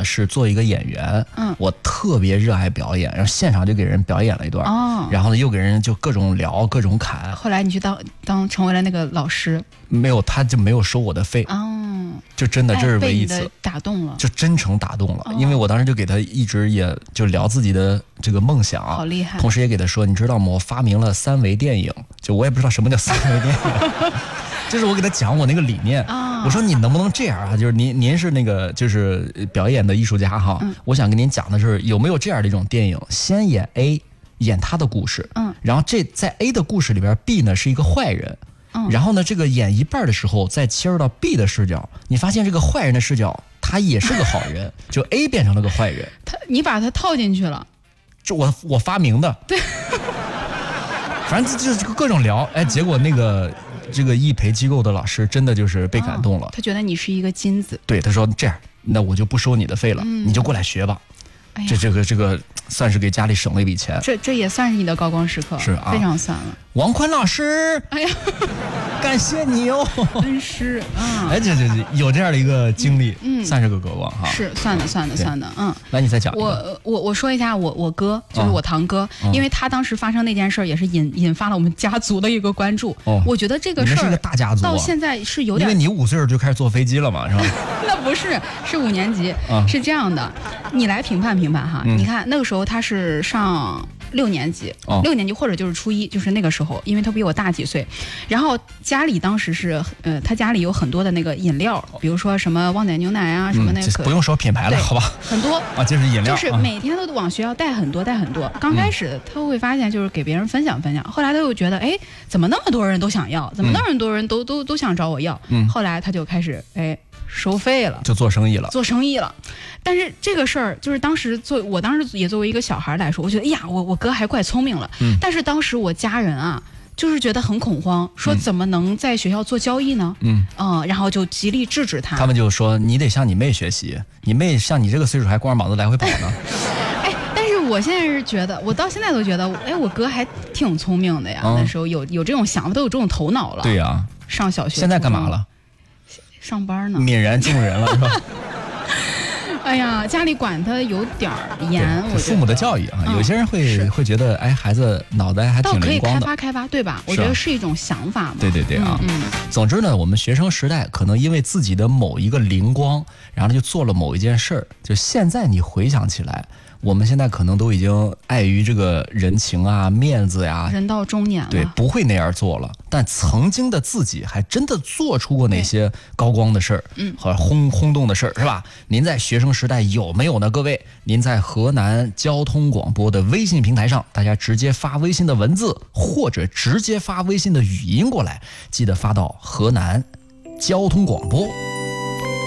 呢是做一个演员，我特别热爱表演，然后现场就给人表演了一段，然后呢又给人就各种聊各种侃。 后来你去成为了那个老师？ 没有，他就没有收我的费。就真的这是唯一一次打动了， 就真诚打动了，因为我当时就给他一直也就聊自己的这个梦想， 好厉害。 同时也给他说，你知道吗？我发明了3维电影，就我也不知道什么叫3维电影，就是我给他讲我那个理念。我说你能不能这样啊？就是您是那个就是表演的艺术家哈，我想跟您讲的是有没有这样的一种电影，先演 A， 演他的故事，然后在 A 的故事里边 B 呢是一个坏人。然后呢，这个演一半的时候，再切入到 B 的视角，你发现这个坏人的视角，他也是个好人，就 A 变成了个坏人。 你把他套进去了， 这我发明的。对，反正就是各种聊，结果那个这个艺培机构的老师真的就是被感动了， 他觉得你是一个金子。 对，他说这样，那我就不收你的费了，你就过来学吧。这个算是给家里省了一笔钱， 这也算是你的高光时刻， 是啊， 非常算了。 王宽老师，哎呀，感谢你哦， 恩师啊！ 这有这样的一个经历，算是个高光哈。 是算的， 那你再讲。 我说一下我哥，就是我堂哥，因为他当时发生那件事也是引发了我们家族的一个关注。我觉得这个事儿是一个大家族， 到现在是有点， 因为你5岁就开始坐飞机了嘛，是吧？ 那不是5年级，是这样的，你来评判哈。你看那个时候他是上6年级，6年级或者就是初1，就是那个时候，因为他比我大几岁。然后家里当时是他家里有很多的那个饮料，比如说什么旺仔牛奶啊，什么那个不用说品牌了，好吧？ 很多啊，就是饮料， 就是每天都往学校带很多。刚开始他会发现就是给别人分享，后来他又觉得怎么那么多人都想要，怎么那么多人都想找我要，后来他就开始收费了， 就做生意了。但是这个事儿就是我当时也作为一个小孩来说，我觉得我哥还怪聪明了。但是当时我家人啊，就是觉得很恐慌，说怎么能在学校做交易呢？然后就极力制止他。 他们就说你得向你妹学习，你妹像你这个岁数还光着膀子来回跑呢。 但是我现在是觉得，我到现在都觉得，我哥还挺聪明的呀。那时候有这种想法，都有这种头脑了。 对呀， 上小学。 现在干嘛了？ 上班呢。 泯然众人了，是吧？ 哎呀，家里管他有点严，我父母的教育啊，有些人会觉得，孩子脑袋还挺灵光的， 倒可以开发，对吧？我觉得是一种想法嘛。 对啊。总之呢，我们学生时代可能因为自己的某一个灵光，然后就做了某一件事儿，就现在你回想起来。我们现在可能都已经碍于这个人情啊、面子呀， 人到中年了， 对，不会那样做了。但曾经的自己还真的做出过哪些高光的事儿，和轰动的事儿，是吧？您在学生时代有没有呢？各位，您在河南交通广播的微信平台上，大家直接发微信的文字，或者直接发微信的语音过来，记得发到河南交通广播。